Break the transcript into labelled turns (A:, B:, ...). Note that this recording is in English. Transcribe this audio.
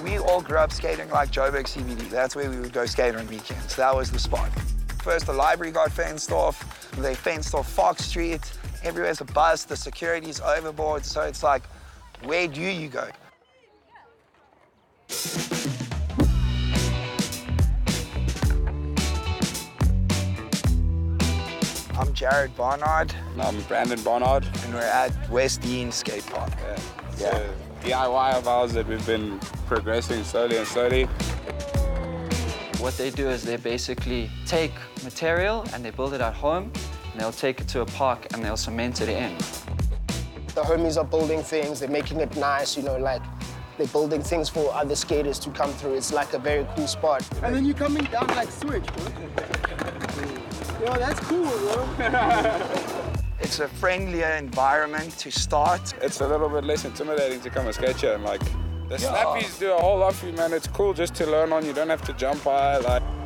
A: We all grew up skating like Joburg CBD. That's where we would go skate on weekends. That was the spot. First, the library got fenced off. They fenced off Fox Street. Everywhere's a bus. The security's overboard. So it's like, where do you go? I'm Jared Barnard.
B: I'm Brandon Barnard.
A: And we're at West Dean Skate Park.
B: Yeah. DIY of ours that we've been progressing slowly and slowly.
C: What they do is they basically take material and they build it at home, and they'll take it to a park and they'll cement it in.
D: The homies are building things, they're making it nice, you know, like they're building things for other skaters to come through. It's like a very cool spot.
E: And then you're coming down like Switch, bro. Yo, that's cool, bro.
A: It's a friendlier environment to start.
B: It's a little bit less intimidating to come and skate here, and like the snappies do a whole lot for you, man. It's cool just to learn on. You don't have to jump high, like.